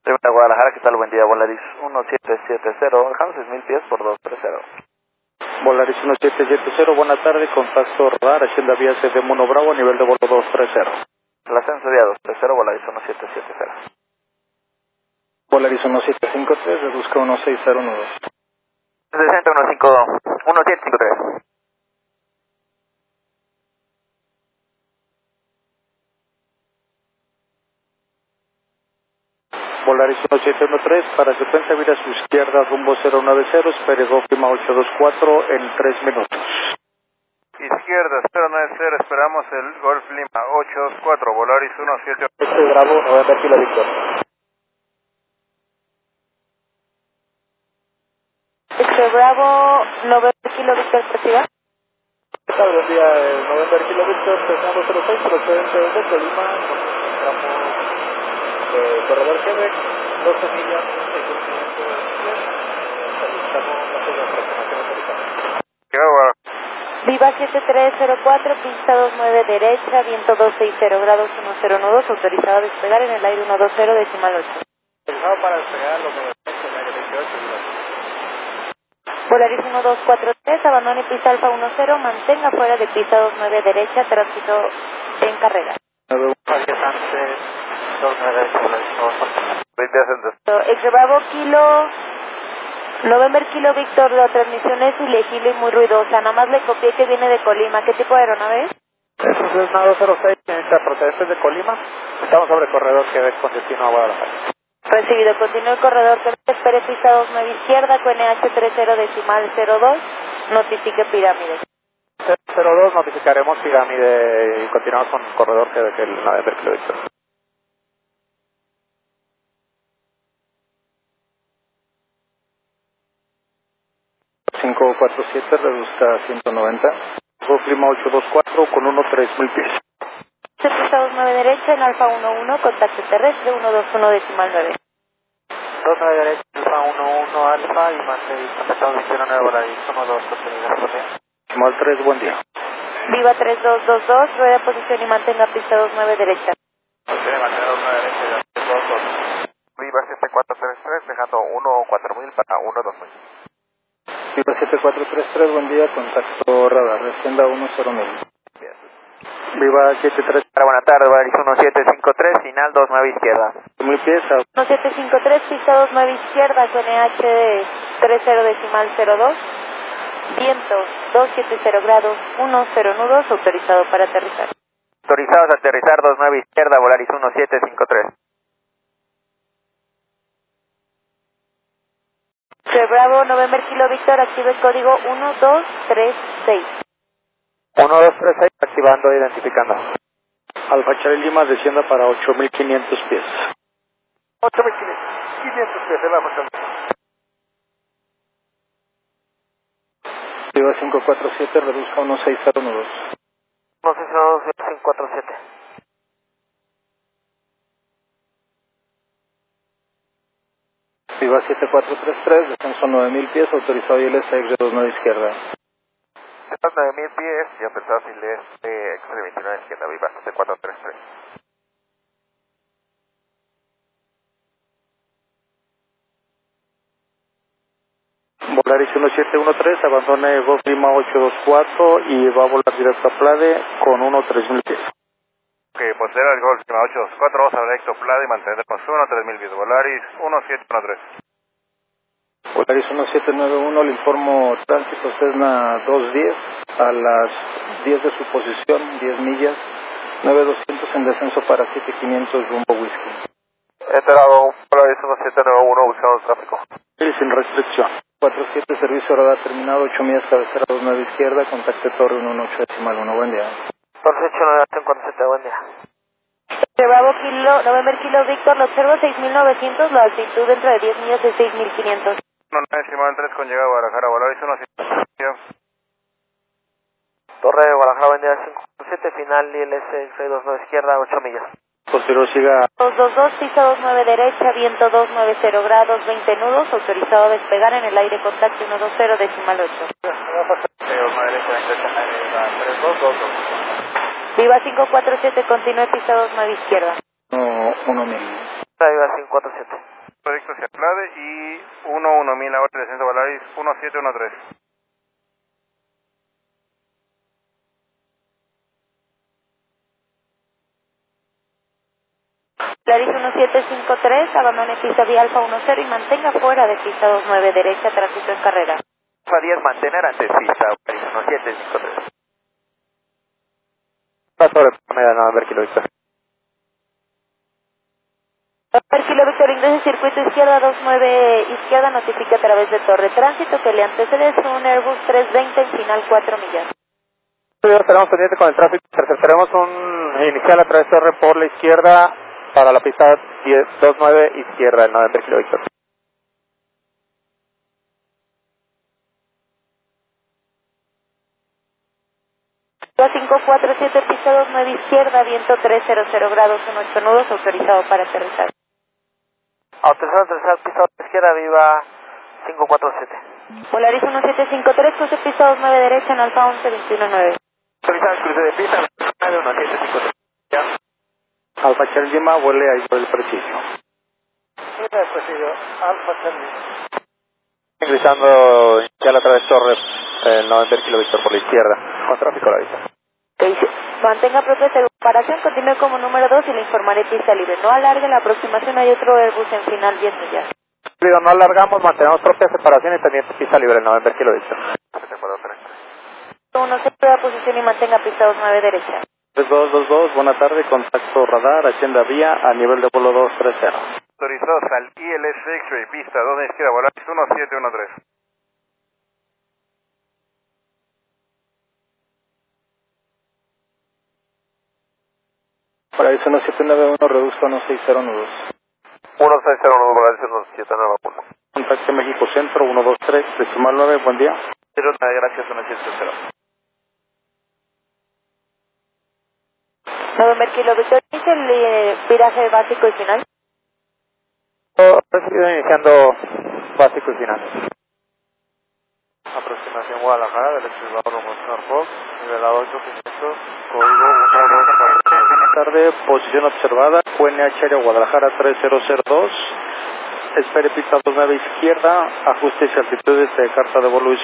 De Guadalajara, ¿qué tal? Buen día, Volaris 1770, bajamos 6,000 pies por 230. Volaris 1770, buena tarde, contacto radar, Hacienda Vía CD1 Bravo, nivel de vuelo 230. El ascenso día 230, Volaris 1770. Volaris 1753, reduzca 16012. 1753. Volaris 1713, para secuencia vira a su izquierda, rumbo 090, espere Golf Lima 824 en 3 minutos. Izquierda 090, esperamos el Golf Lima 824, Volaris 17. Bravo, November Kilo Victor. Bravo, November Kilo Victor, ¿perciba? Buen día, November Kilo Victor, 306, procedente de Colima, encontramos corredor Quebec, 12 millas, 6.510, ¿Qué va? Viva 7304, pista 29 derecha, viento 260 grados 1012, autorizado a despegar en el aire 120 decimal 8. Autorizado para despegar los 900 en aire 28. Volaris 1243, abandone pista alfa 10, mantenga fuera de pista 29 derecha, tránsito en carrera. 10 antes, 29 derecha, Volaris 1243. Ex Bravo Kilo, November Kilo Victor, la transmisión es ilegible y muy ruidosa, nada más le copié que viene de Colima. ¿Qué tipo de aeronave es? Eso es una 206, procedente de Colima, estamos sobre corredor Quebec con destino a Guadalajara. Recibido, continúe el corredor que espere pista 29 izquierda, QNH 30 decimal 02, notifique pirámide. 02, notificaremos pirámide y continuamos con corredor Quebec, el November Kilo Victor. ...547, reduzca 190... Golf Lima 824 con 13000 pies. Pista 29 derecha en alfa 11, contacto terrestre 121 decimal 9. 29 derecha, alfa 11 alfa y mantén estado 29 Volaris 12 sostenidas, Decimal 3, buen día. Viva 3222, rueda posición y mantenga pista 29 derecha. Tiene mantener 29 derecha, 22. Viva 7433, dejando 14000 para 12000. Viva 7433, buen día, contacto radar, Hacienda 10000. Viva 73. Buenas tardes, Volaris 1753, final 29 izquierda. 1000 pies a 1753, pista 29 izquierda, QNH 30 decimal 02, viento 270 grados 10 nudos, autorizado para aterrizar. Autorizados a aterrizar 29 izquierda, Volaris 1753. Bravo, November Kilo Victor, active el código 1236. 1236, activando e identificando. Alfa Charlie Lima, descienda para 8500 pies. 8500 pies, el Alfa Charlie. Viva 547, reduzca 16012. 162-547. Viva 7433, descenso 9000 pies, autorizado ILS X29 izquierda. Estás 9000 pies y empezás y lees X 29 izquierda, Viva 7433. Volaris 1713, abandone Golf Lima 824 y va a volar directo a Plade con 3000 pies. Ok, pues era el Golf Lima 824, vamos a directo Plade y mantenernos 3000 pies, Volaris 1713. Volaris 1791, le informo tránsito Cessna 210 a las 10 de su posición, 10 millas, 9200 en descenso para 7500 rumbo Whisky. Enterado, Volaris 1791, buscamos tráfico. Sí, sin restricción. 47, servicio radar terminado, 8 millas, cabecera 29 izquierda, contacte torre 118 decimal 1, buen día. Torce 8947, buen día. Bravo Kilo, November Kilo Victor, lo observo 6900, la altitud dentro de 10 millas es 6500. 1 decimal 3 con llegada a Guadalajara, Volaris 17. Torre de Guadalajara, buen día 547, final ILS 629 izquierda, 8 millas. Posterior siga 222, pista 29 derecha, viento 290 grados 20 nudos, autorizado a despegar en el aire, contacto 120 decimal 8. Viva 547, continúe pista 29 izquierda. 1000. Viva 547. Directo hacia Plade y 11000 ahora de descenso Volaris 1713. Volaris 1753, abandone pista vía Alfa 10 y mantenga fuera de pista 29 derecha, tránsito en carrera. Alfa 10, mantener antes pista, Volaris 1753. Paso de primera, November Kilo Victor. November Kilo Victor, ingrese circuito izquierda 29 izquierda, notifica a través de torre. Tránsito que le antecede es un Airbus 320 en final 4 millas. Estaremos pendientes con el tráfico. Tenemos un inicial a través de torre por la izquierda para la pista 29 izquierda, el November Kilo Victor. 547, pista 29 izquierda, viento 300 grados, 18 nudos, autorizado para aterrizar. Autorizado a aterrizar, pista izquierda, Viva 547. Volaris 1753, cruce pista 29 derecha en Alfa 11 Autorizado cruce de pista, 1753. Ya. Alfa Charlie Lima, vuele ahí por el preciso. Presidio, Alfa Charlie. Ingresando inicial a través de torre, el November Kilo Victor por la izquierda, con tráfico a la vista. Mantenga propia separación, continúe como número 2 y le informaré pista libre. No alargue la aproximación, hay otro Airbus en final 10 millas. No alargamos, mantenemos propia separación y pendiente pista libre, el November Kilo Victor. 1 se prueba posición y mantenga pista 29 derecha. 3222, buena tarde, contacto radar, hacienda vía a nivel de vuelo 230. Autorizados al ILS X-Ray, pista 2 de izquierda, Volaris 1713. Volaris 1791, reduzco a 160 nudos. 1609, Volaris 1791. Contacto México Centro, 123, decimal 9, buen día. Gracias, 1730. November Kilo Victor, ¿dice el viraje básico y final? Recibido iniciando básico y final. Aproximación Guadalajara, del exterior rumbo Norfolk, nivelado 8500, código 12. Buenas tardes, posición observada, QNH Aéreo Guadalajara 3002. Espere pista 29 izquierda, ajustes y altitudes de carta de vuelo